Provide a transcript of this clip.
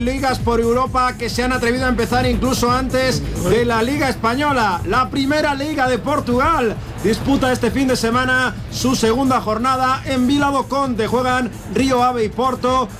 Ligas por Europa que se han atrevido a empezar incluso antes de la Liga Española. La Primera Liga de Portugal disputa este fin de semana su segunda jornada en Vila do Conde. Juegan Río Ave y Porto.